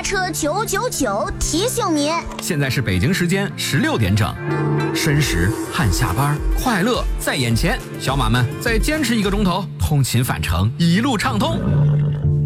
搭车999提醒您， 现在是北京时间16点整，申时汗下班，快乐在眼前，小马们再坚持1个钟头，通勤返程一路畅通。